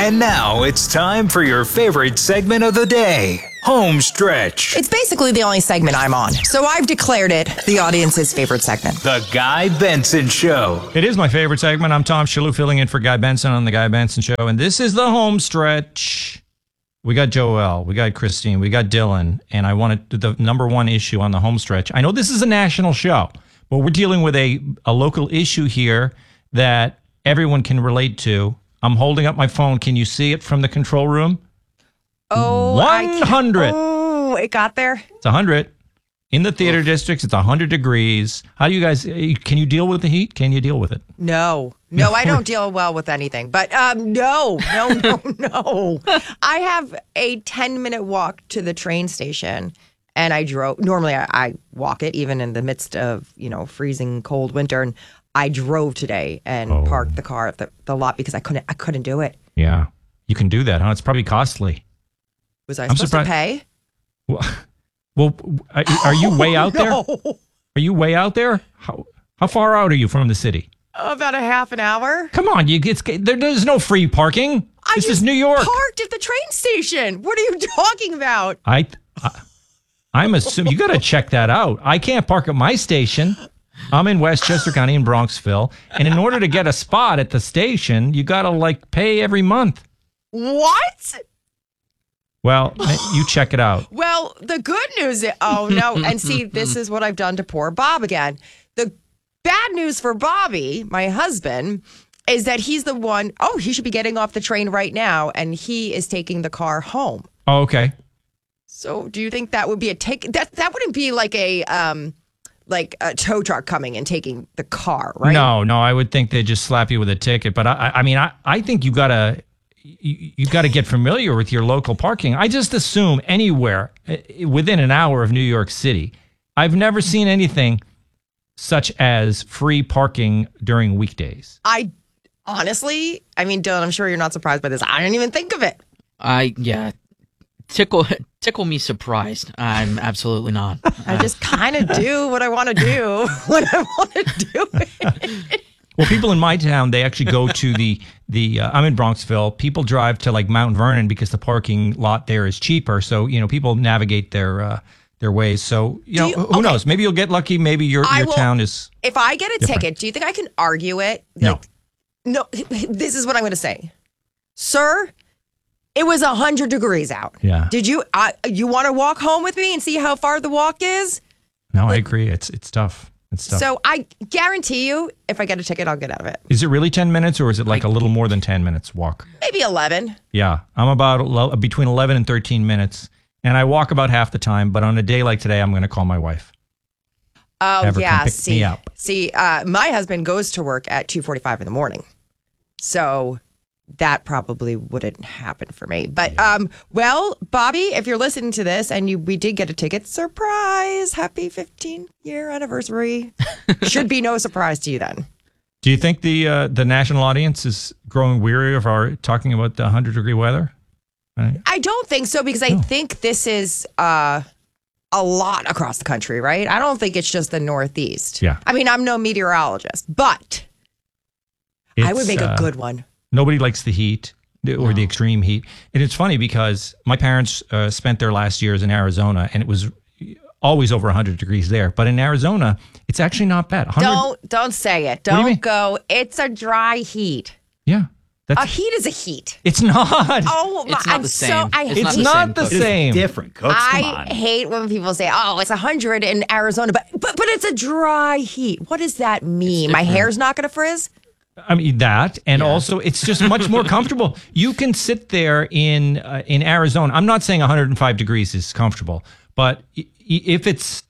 And now it's time for your favorite segment of the day, Home Stretch. It's basically the only segment I'm on, so I've declared it the audience's favorite segment. The Guy Benson Show. It is my favorite segment. I'm Tom Shalhoub filling in for Guy Benson on The Guy Benson Show, and this is the Home Stretch. We got Joelle, we got Christine, we got Dylan, and I wanted the number one issue on the Home Stretch. I know this is a national show, but we're dealing with a local issue here that everyone can relate to. I'm holding up my phone. Can you see it from the control room? Oh, 100. Oh, it got there? It's 100. In the theater districts, it's 100 degrees. How do you guys, can you deal with the heat? Can you deal with it? No, I don't deal well with anything. But no. I have a 10-minute walk to the train station, and I drove. Normally, I walk it even in the midst of, freezing cold winter. And I drove today and parked the car at the lot because I couldn't do it. Yeah, you can do that, huh? It's probably costly. Was I supposed to pay? Well, are you way out there? Are you way out there? How far out are you from the city? About a half an hour. Come on, there's no free parking. This is New York. Parked at the train station. What are you talking about? I'm assuming you got to check that out. I can't park at my station. I'm in Westchester County in Bronxville, and in order to get a spot at the station, you got to pay every month. What? Well, you check it out. Well, the good news is, and see, this is what I've done to poor Bob again. The bad news for Bobby, my husband, is that he's the one, he should be getting off the train right now, and he is taking the car home. Oh, okay. So do you think that would be a take? That wouldn't be like a tow truck coming and taking the car, right? No, I would think they'd just slap you with a ticket. But I think you gotta get familiar with your local parking. I just assume anywhere within an hour of New York City. I've never seen anything such as free parking during weekdays. Honestly, Dylan, I'm sure you're not surprised by this. I didn't even think of it. Tickle me surprised. I'm absolutely not. I just kind of do what I want to do when I want to do it. Well, people in my town, they actually go to the I'm in Bronxville. People drive to Mount Vernon because the parking lot there is cheaper. So, people navigate their ways. So, who knows? Maybe you'll get lucky. Maybe your town is If I get a different. ticket, do you think I can argue it? No. No, this is what I'm going to say. Sir, it was 100 degrees out. Yeah. Did you want to walk home with me and see how far the walk is? No, I agree. It's tough. It's tough. So I guarantee you, if I get a ticket, I'll get out of it. Is it really 10 minutes or is it a little more than 10 minutes walk? Maybe 11. Yeah. I'm about between 11 and 13 minutes. And I walk about half the time. But on a day like today, I'm going to call my wife. Oh, Have her yeah. come pick me up. See, my husband goes to work at 2:45 in the morning. So that probably wouldn't happen for me. But, well, Bobby, if you're listening to this and we did get a ticket, surprise, happy 15-year anniversary. Should be no surprise to you then. Do you think the national audience is growing weary of our talking about the 100-degree weather? I don't think so, because I think this is a lot across the country, right? I don't think it's just the Northeast. Yeah. I'm no meteorologist, but I would make a good one. Nobody likes the heat or the extreme heat. And it's funny because my parents spent their last years in Arizona, and it was always over 100 degrees there. But in Arizona, it's actually not bad. Don't say it. do you mean? Don't go. It's a dry heat. Yeah. A heat is a heat. It's not. Oh, It's not the same. It's not the same. It's different, Cooks. Come on. I hate when people say, it's 100 in Arizona, but it's a dry heat. What does that mean? My hair's not going to frizz? That, and also it's just much more comfortable. You can sit there in Arizona. I'm not saying 105 degrees is comfortable, but if it's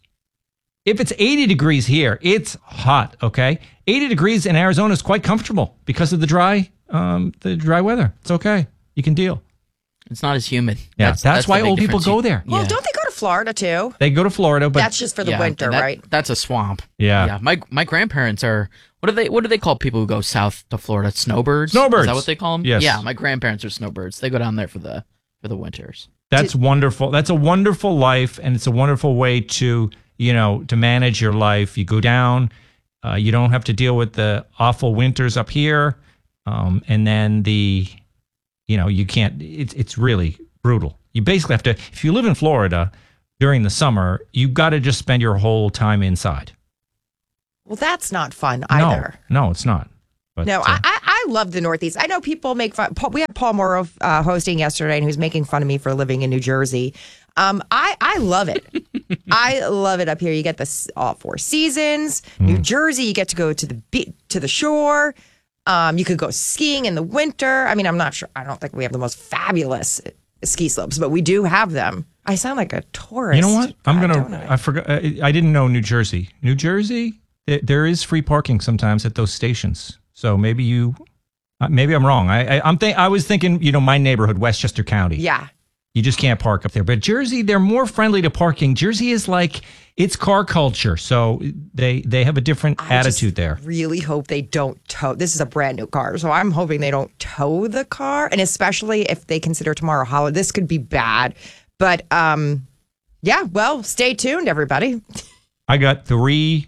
80 degrees here, it's hot. Okay, 80 degrees in Arizona is quite comfortable because of the dry weather. It's okay. You can deal. It's not as humid. Yeah, that's why the big old people difference. go there. Well, don't they go to Florida too? They go to Florida, but That's just for the winter, right? That's a swamp. Yeah. My grandparents are what do they call people who go south to Florida? Snowbirds. Snowbirds. Is that what they call them? Yes. Yeah, my grandparents are snowbirds. They go down there for the winters. That's wonderful. That's a wonderful life, and it's a wonderful way to manage your life. You go down. You don't have to deal with the awful winters up here, and then you can't. It's really brutal. You basically have to. If you live in Florida during the summer, you got to just spend your whole time inside. Well, that's not fun either. No, it's not. But, no, I love the Northeast. I know people make fun. We had Paul Morrow hosting yesterday, and he was making fun of me for living in New Jersey. I love it. I love it up here. You get all 4 seasons. New Jersey, you get to go to the shore. You could go skiing in the winter. I mean, I'm not sure. I don't think we have the most fabulous ski slopes, but we do have them. I sound like a tourist. You know what? I forgot. I didn't know New Jersey. New Jersey, there is free parking sometimes at those stations. So maybe I'm wrong. I was thinking, my neighborhood, Westchester County. Yeah. You just can't park up there. But Jersey, they're more friendly to parking. Jersey is like, it's car culture. So they have a different attitude there. I really hope they don't tow. This is a brand new car. So I'm hoping they don't tow the car. And especially if they consider tomorrow holiday, this could be bad. But yeah, well, stay tuned, everybody. I got there's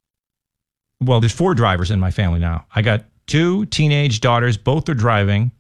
4 drivers in my family now. I got 2 teenage daughters. Both are driving.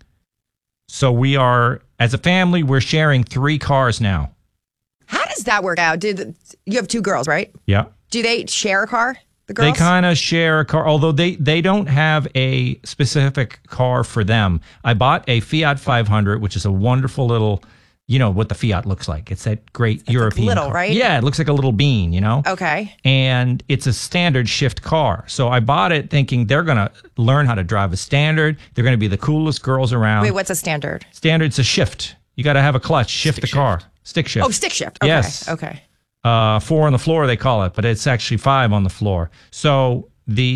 So we are, as a family, we're sharing 3 cars now. How does that work out? You have 2 girls, right? Yeah. Do they share a car, the girls? They kind of share a car, although they don't have a specific car for them. I bought a Fiat 500, which is a wonderful little, what the Fiat looks like. It's that great European like little, car. right? Yeah, it looks like a little bean, Okay. And it's a standard shift car. So I bought it thinking they're going to learn how to drive a standard. They're going to be the coolest girls around. Wait, what's a standard? Standard's a shift. You got to have a clutch, shift the car. Stick shift. Oh, stick shift. Okay. Yes. Okay. 4 on the floor, they call it, but it's actually 5 on the floor. So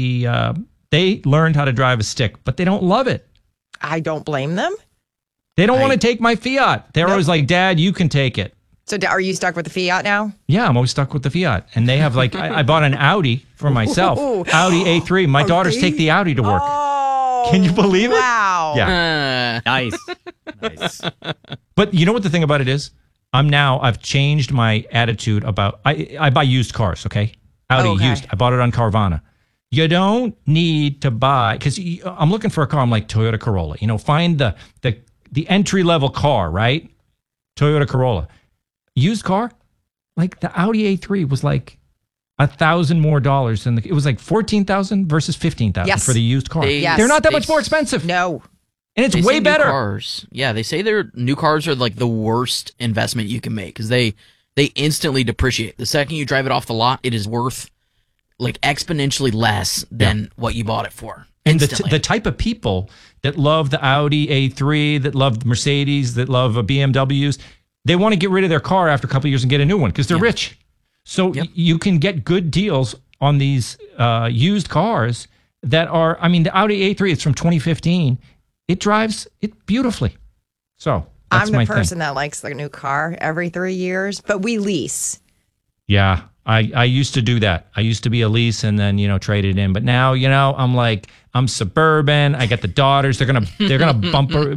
they learned how to drive a stick, but they don't love it. I don't blame them. They don't want to take my Fiat. They're always like, Dad, you can take it. So are you stuck with the Fiat now? Yeah, I'm always stuck with the Fiat. And they have I bought an Audi for myself. Ooh. Audi A3. My daughters take the Audi to work. Oh, can you believe it? Wow. Yeah. Nice. Nice. But you know what the thing about it is? I've changed my attitude about, I buy used cars, okay? Audi used. I bought it on Carvana. You don't need to buy, because I'm looking for a car. I'm like, Toyota Corolla. Find the entry-level car, right? Toyota Corolla. Used car, like the Audi A3 was like $1,000 more than it was like $14,000 versus $15,000 for the used car. They're not that much more expensive. No. And it's way better. Cars. Yeah, they say their new cars are like the worst investment you can make because they instantly depreciate. The second you drive it off the lot, it is worth like exponentially less than what you bought it for. And the type of people that love the Audi A3, that love the Mercedes, that love BMWs, they want to get rid of their car after a couple of years and get a new one because they're rich. So you can get good deals on these used cars that are, the Audi A3 is from 2015. It drives it beautifully. So that's I'm the person that likes the new car every 3 years, but we lease. Yeah, I used to do that. I used to be a lease and then, trade it in. But now, I'm like, I'm suburban. I got the daughters. They're gonna bumper,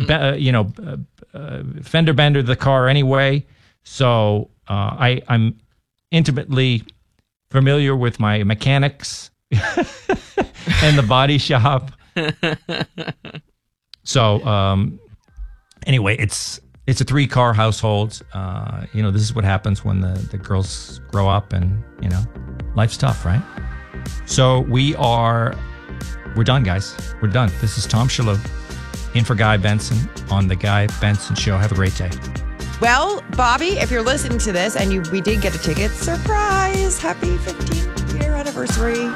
fender bender the car anyway. So I'm intimately familiar with my mechanics and the body shop. So anyway, it's a 3-car household. This is what happens when the girls grow up and, life's tough, right? So we're done, guys. We're done. This is Tom Shalhoub in for Guy Benson on The Guy Benson Show. Have a great day. Well, Bobby, if you're listening to this and we did get a ticket, surprise! Happy 15th year anniversary.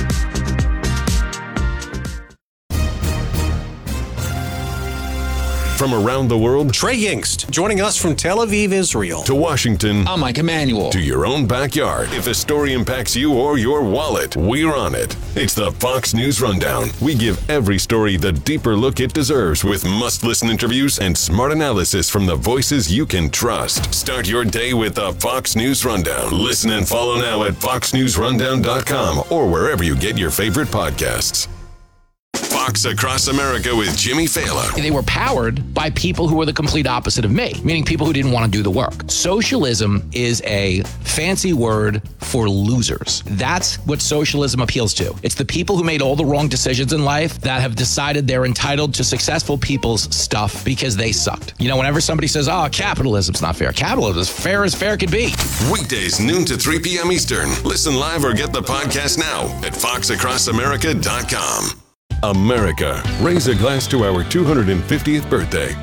From around the world, Trey Yingst, joining us from Tel Aviv, Israel, to Washington. I'm Mike Emanuel. To your own backyard. If a story impacts you or your wallet, we're on it. It's the Fox News Rundown. We give every story the deeper look it deserves with must-listen interviews and smart analysis from the voices you can trust. Start your day with the Fox News Rundown. Listen and follow now at foxnewsrundown.com or wherever you get your favorite podcasts. Fox Across America with Jimmy Fallon. They were powered by people who were the complete opposite of me, meaning people who didn't want to do the work. Socialism is a fancy word for losers. That's what socialism appeals to. It's the people who made all the wrong decisions in life that have decided they're entitled to successful people's stuff because they sucked. You know, whenever somebody says, oh, capitalism's not fair. Capitalism is fair could be. Weekdays, noon to 3 p.m. Eastern. Listen live or get the podcast now at foxacrossamerica.com. America, raise a glass to our 250th birthday.